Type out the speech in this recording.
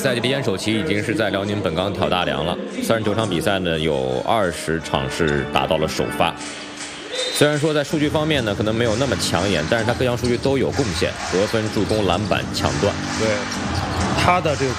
赛季的烟手旗已经是在辽宁本钢挑大梁了。39场比赛呢，有20场是打到了首发。虽然说在数据方面呢，可能没有那么抢眼，但是他各项数据都有贡献，得分、助攻、篮板、抢断。 对，他的这个